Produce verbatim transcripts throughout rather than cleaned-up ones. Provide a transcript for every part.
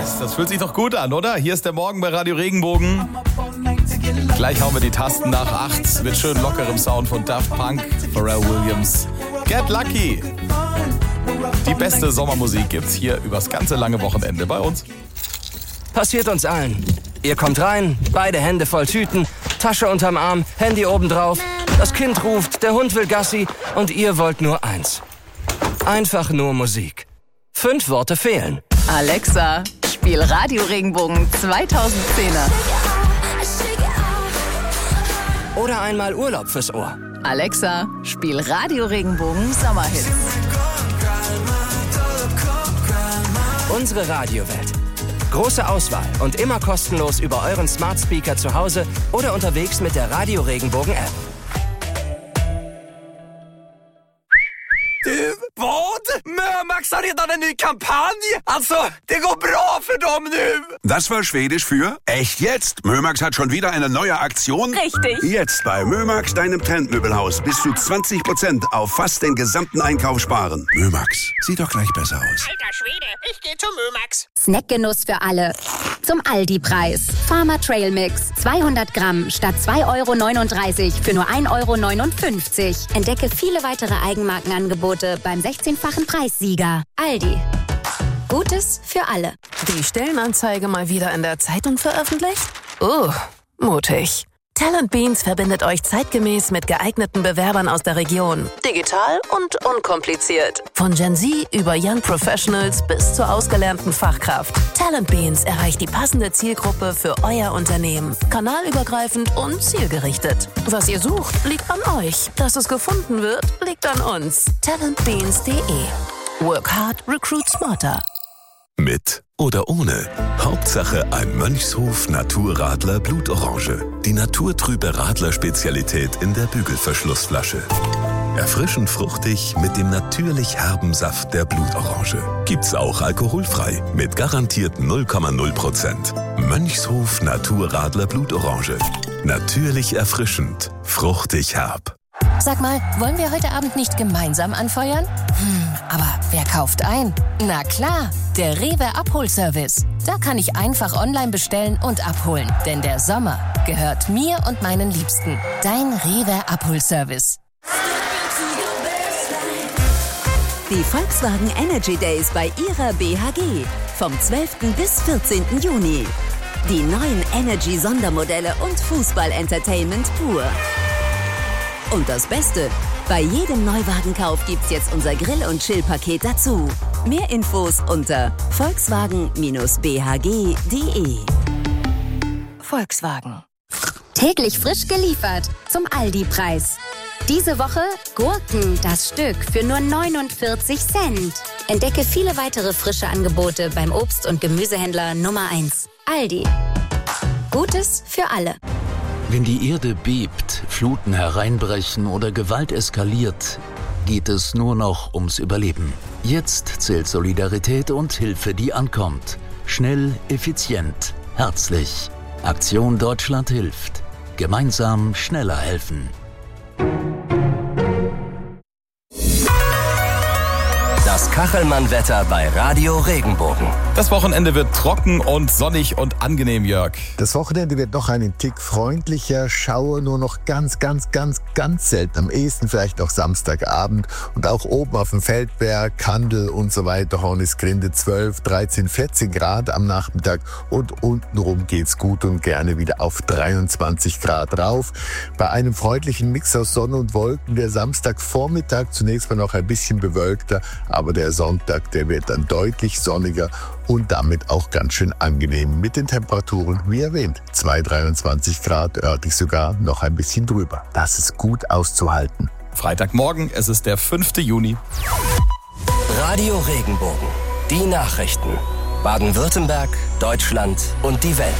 Yes, das fühlt sich doch gut an, oder? Hier ist der Morgen bei Radio Regenbogen. Gleich hauen wir die Tasten nach acht mit schön lockerem Sound von Daft Punk, Pharrell Williams. Get Lucky. Die beste Sommermusik gibt's hier übers ganze lange Wochenende bei uns. Passiert uns allen. Ihr kommt rein, beide Hände voll Tüten, Tasche unterm Arm, Handy obendrauf. Das Kind ruft, der Hund will Gassi und ihr wollt nur eins. Einfach nur Musik. Fünf Worte fehlen. Alexa, spiel Radio Regenbogen zweitausendzehner. Oder einmal Urlaub fürs Ohr. Alexa, spiel Radio Regenbogen Sommerhits. Unsere Radiowelt. Große Auswahl und immer kostenlos über euren Smart Speaker zu Hause oder unterwegs mit der Radio Regenbogen App. Du, vad? Mömax har redan en ny kampanj. Alltså, det går bra för dem nu. Das war Schwedisch für echt jetzt. Mömax hat schon wieder eine neue Aktion. Richtig. Jetzt bei Mömax, deinem Trendmöbelhaus, bis zu zwanzig Prozent auf fast den gesamten Einkauf sparen. Mömax, sieht doch gleich besser aus. Alter Schwede, ich geh zu Mömax. Snackgenuss für alle. Zum Aldi-Preis. Farmer Trail Mix. zweihundert Gramm statt zwei Euro neununddreißig für nur ein Euro neunundfünfzig. Entdecke viele weitere Eigenmarkenangebote beim sechzehnfachen Preissieger. Aldi. Gutes für alle. Die Stellenanzeige mal wieder in der Zeitung veröffentlicht? Oh, mutig. Talent Beans verbindet euch zeitgemäß mit geeigneten Bewerbern aus der Region. Digital und unkompliziert. Von Gen Z über Young Professionals bis zur ausgelernten Fachkraft. Talent Beans erreicht die passende Zielgruppe für euer Unternehmen. Kanalübergreifend und zielgerichtet. Was ihr sucht, liegt an euch. Dass es gefunden wird, liegt an uns. talent beans punkt de. Work hard, recruit smarter. Mit oder ohne. Hauptsache ein Mönchshof Naturradler Blutorange. Die naturtrübe Radler-Spezialität in der Bügelverschlussflasche. Erfrischend fruchtig mit dem natürlich herben Saft der Blutorange. Gibt's auch alkoholfrei mit garantiert null Komma null Prozent. Mönchshof Naturradler Blutorange. Natürlich erfrischend, fruchtig herb. Sag mal, wollen wir heute Abend nicht gemeinsam anfeuern? Hm, aber wer kauft ein? Na klar, der Rewe Abholservice. Da kann ich einfach online bestellen und abholen. Denn der Sommer gehört mir und meinen Liebsten. Dein Rewe Abholservice. Die Volkswagen Energy Days bei ihrer B H G. Vom zwölften bis vierzehnten Juni. Die neuen Energy-Sondermodelle und Fußball-Entertainment pur. Und das Beste, bei jedem Neuwagenkauf gibt's jetzt unser Grill- und Chill-Paket dazu. Mehr Infos unter volkswagen b h g punkt de. Volkswagen. Täglich frisch geliefert zum Aldi-Preis. Diese Woche Gurken, das Stück, für nur neunundvierzig Cent. Entdecke viele weitere frische Angebote beim Obst- und Gemüsehändler Nummer eins. Aldi. Gutes für alle. Wenn die Erde bebt, Fluten hereinbrechen oder Gewalt eskaliert, geht es nur noch ums Überleben. Jetzt zählt Solidarität und Hilfe, die ankommt. Schnell, effizient, herzlich. Aktion Deutschland hilft. Gemeinsam schneller helfen. Das Kachelmann-Wetter bei Radio Regenbogen. Das Wochenende wird trocken und sonnig und angenehm, Jörg. Das Wochenende wird noch einen Tick freundlicher. Schauer nur noch ganz, ganz, ganz, ganz selten. Am ehesten vielleicht noch Samstagabend. Und auch oben auf dem Feldberg, Kandel und so weiter, Hornisgrinde zwölf, dreizehn, vierzehn Grad am Nachmittag. Und untenrum geht's gut und gerne wieder auf dreiundzwanzig Grad rauf. Bei einem freundlichen Mix aus Sonne und Wolken. Der Samstagvormittag zunächst mal noch ein bisschen bewölkter. Aber der Sonntag, der wird dann deutlich sonniger und damit auch ganz schön angenehm mit den Temperaturen, wie erwähnt, zwei, dreiundzwanzig Grad, örtlich sogar noch ein bisschen drüber. Das ist gut auszuhalten. Freitagmorgen, es ist der fünfte Juni. Radio Regenbogen. Die Nachrichten. Baden-Württemberg, Deutschland und die Welt.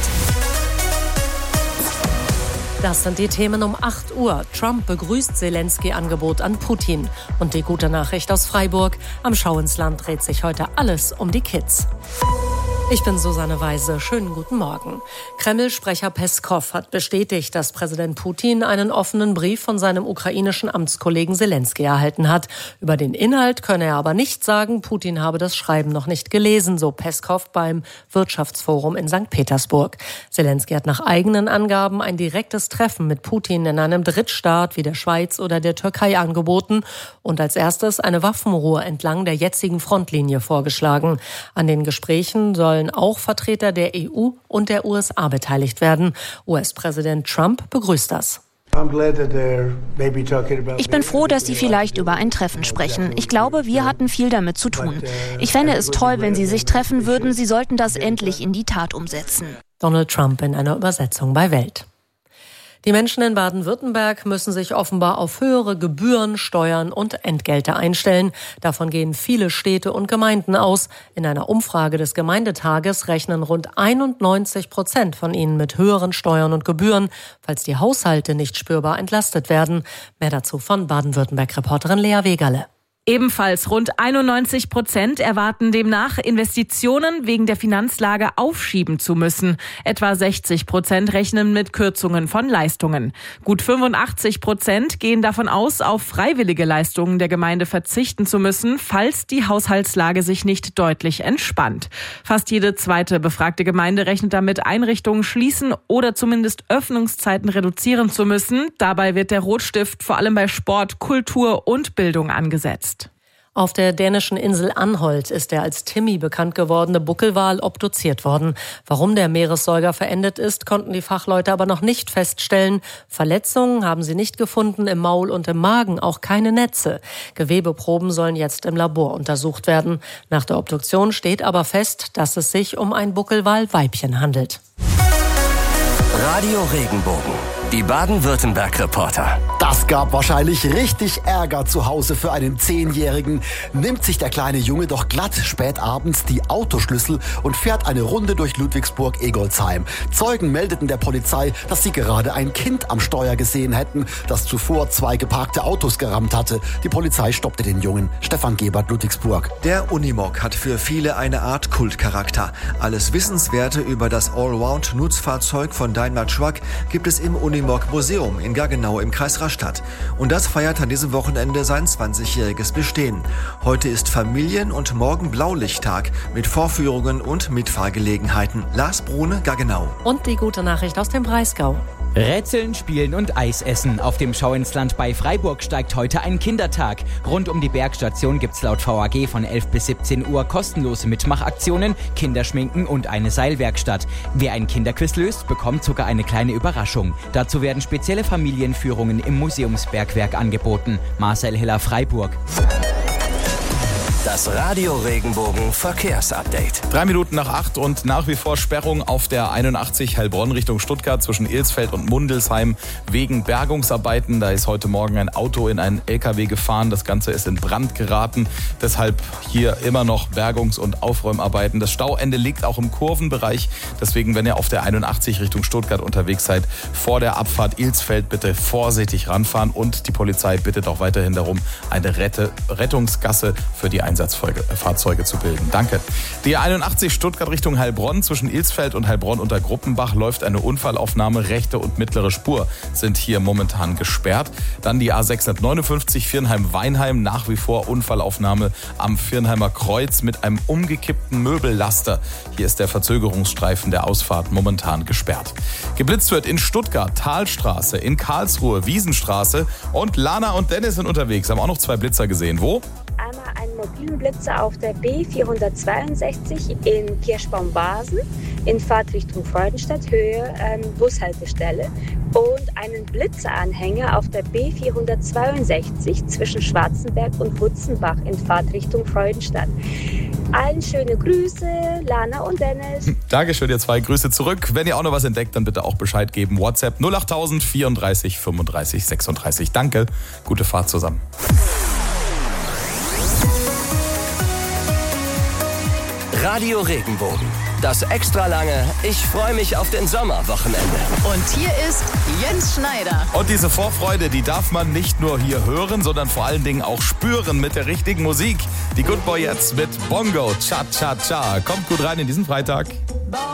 Das sind die Themen um acht Uhr. Trump begrüßt Zelensky-Angebot an Putin. Und die gute Nachricht aus Freiburg. Am Schauinsland dreht sich heute alles um die Kids. Ich bin Susanne Weise. Schönen guten Morgen. Kreml-Sprecher Peskow hat bestätigt, dass Präsident Putin einen offenen Brief von seinem ukrainischen Amtskollegen Selenskyj erhalten hat. Über den Inhalt könne er aber nicht sagen. Putin habe das Schreiben noch nicht gelesen, so Peskow beim Wirtschaftsforum in Sankt Petersburg. Selenskyj hat nach eigenen Angaben ein direktes Treffen mit Putin in einem Drittstaat wie der Schweiz oder der Türkei angeboten und als erstes eine Waffenruhe entlang der jetzigen Frontlinie vorgeschlagen. An den Gesprächen soll sollen auch Vertreter der E U und der U S A beteiligt werden. U S-Präsident Trump begrüßt das. Ich bin froh, dass Sie vielleicht über ein Treffen sprechen. Ich glaube, wir hatten viel damit zu tun. Ich fände es toll, wenn Sie sich treffen würden. Sie sollten das endlich in die Tat umsetzen. Donald Trump in einer Übersetzung bei Welt. Die Menschen in Baden-Württemberg müssen sich offenbar auf höhere Gebühren, Steuern und Entgelte einstellen. Davon gehen viele Städte und Gemeinden aus. In einer Umfrage des Gemeindetages rechnen rund einundneunzig Prozent von ihnen mit höheren Steuern und Gebühren, falls die Haushalte nicht spürbar entlastet werden. Mehr dazu von Baden-Württemberg-Reporterin Lea Wegerle. Ebenfalls rund einundneunzig Prozent erwarten demnach, Investitionen wegen der Finanzlage aufschieben zu müssen. Etwa sechzig Prozent rechnen mit Kürzungen von Leistungen. Gut fünfundachtzig Prozent gehen davon aus, auf freiwillige Leistungen der Gemeinde verzichten zu müssen, falls die Haushaltslage sich nicht deutlich entspannt. Fast jede zweite befragte Gemeinde rechnet damit, Einrichtungen schließen oder zumindest Öffnungszeiten reduzieren zu müssen. Dabei wird der Rotstift vor allem bei Sport, Kultur und Bildung angesetzt. Auf der dänischen Insel Anholt ist der als Timmy bekannt gewordene Buckelwal obduziert worden. Warum der Meeressäuger verendet ist, konnten die Fachleute aber noch nicht feststellen. Verletzungen haben sie nicht gefunden, im Maul und im Magen auch keine Netze. Gewebeproben sollen jetzt im Labor untersucht werden. Nach der Obduktion steht aber fest, dass es sich um ein Buckelwal-Weibchen handelt. Radio Regenbogen. Die Baden-Württemberg-Reporter. Das gab wahrscheinlich richtig Ärger zu Hause für einen Zehnjährigen. Nimmt sich der kleine Junge doch glatt spät abends die Autoschlüssel und fährt eine Runde durch Ludwigsburg-Egolsheim. Zeugen meldeten der Polizei, dass sie gerade ein Kind am Steuer gesehen hätten, das zuvor zwei geparkte Autos gerammt hatte. Die Polizei stoppte den Jungen. Stefan Gebert, Ludwigsburg. Der Unimog hat für viele eine Art Kultcharakter. Alles Wissenswerte über das Allround-Nutzfahrzeug von Daimler Truck gibt es im Unimog Museum in Gaggenau im Kreis Rastatt. Und das feiert an diesem Wochenende sein zwanzigjähriges Bestehen. Heute ist Familien- und morgen Blaulichttag mit Vorführungen und Mitfahrgelegenheiten. Lars Brune, Gaggenau. Und die gute Nachricht aus dem Breisgau. Rätseln, Spielen und Eis essen. Auf dem Schau ins Land bei Freiburg steigt heute ein Kindertag. Rund um die Bergstation gibt's laut V A G von elf bis siebzehn Uhr kostenlose Mitmachaktionen, Kinderschminken und eine Seilwerkstatt. Wer ein Kinderquiz löst, bekommt sogar eine kleine Überraschung. Dazu werden spezielle Familienführungen im Museumsbergwerk angeboten. Marcel Hiller, Freiburg. Das Radio Regenbogen Verkehrsupdate. Drei Minuten nach acht und nach wie vor Sperrung auf der einundachtzig Heilbronn Richtung Stuttgart zwischen Ilsfeld und Mundelsheim wegen Bergungsarbeiten. Da ist heute Morgen ein Auto in einen L K W gefahren. Das Ganze ist in Brand geraten. Deshalb hier immer noch Bergungs- und Aufräumarbeiten. Das Stauende liegt auch im Kurvenbereich. Deswegen, wenn ihr auf der einundachtzig Richtung Stuttgart unterwegs seid, vor der Abfahrt Ilsfeld bitte vorsichtig ranfahren. Und die Polizei bittet auch weiterhin darum, eine Rette- Rettungsgasse für die Einsatzfahrzeuge zu bilden. Danke. Die einundachtzig Stuttgart Richtung Heilbronn zwischen Ilsfeld und Heilbronn unter Gruppenbach läuft eine Unfallaufnahme. Rechte und mittlere Spur sind hier momentan gesperrt. Dann die A sechshundertneunundfünfzig Viernheim-Weinheim, nach wie vor Unfallaufnahme am Viernheimer Kreuz mit einem umgekippten Möbellaster. Hier ist der Verzögerungsstreifen der Ausfahrt momentan gesperrt. Geblitzt wird in Stuttgart, Talstraße, in Karlsruhe, Wiesenstraße und Lana und Dennis sind unterwegs. Haben auch noch zwei Blitzer gesehen. Wo? Einmal einen mobilen Blitzer auf der B vierhundertzweiundsechzig in Kirschbaum-Basen in Fahrtrichtung Freudenstadt, Höhe ähm, Bushaltestelle und einen Blitzeranhänger auf der B vierhundertzweiundsechzig zwischen Schwarzenberg und Wutzenbach in Fahrtrichtung Freudenstadt. Allen schöne Grüße, Lana und Dennis. Dankeschön, ihr zwei. Grüße zurück. Wenn ihr auch noch was entdeckt, dann bitte auch Bescheid geben. WhatsApp null acht null null vierunddreißig fünfunddreißig sechsunddreißig. Danke. Gute Fahrt zusammen. Radio Regenbogen. das extra lange Ich freue mich auf den Sommerwochenende. Und hier ist Jens Schneider. Und diese Vorfreude, die darf man nicht nur hier hören, sondern vor allen Dingen auch spüren mit der richtigen Musik. Die Good Boy jetzt mit Bongo Cha Cha Cha. Kommt gut rein in diesen Freitag.